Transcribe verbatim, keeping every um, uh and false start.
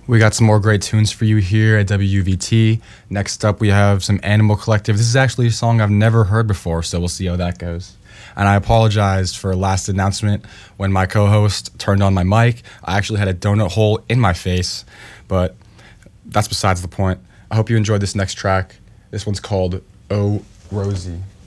We got some more great tunes for you here at W V T. Next up, we have some Animal Collective. This is actually a song I've never heard before, so we'll see how that goes. And I apologize for last announcement when my co-host turned on my mic. I actually had a donut hole in my face, but that's besides the point. I hope you enjoyed this next track. This one's called Oh Rosie.